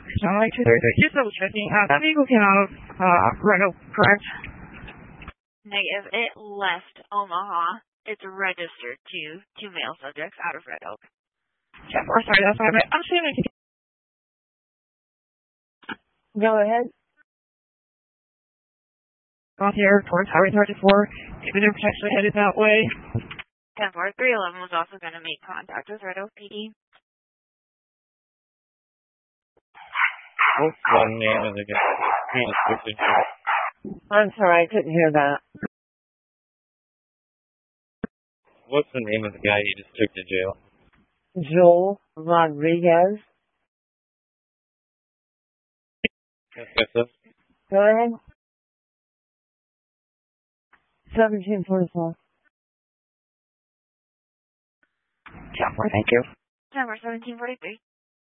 Sound like 233. Just double checking. That vehicle came out of Red Oak, correct? Negative. It left Omaha. It's registered to two male subjects out of Red Oak. 10-4, sorry, that's not right. I'm saying it. Go ahead. Off here towards Highway 34. Even if it's actually headed that way. 10-4, 311 was also going to make contact with Red Oak PD. What's the name of the guy? I'm sorry, I couldn't hear that. What's the name of the guy you just took to jail? Joel Rodriguez. Yes. Go ahead. 1744. 10-4, thank you. 10-4, 1743.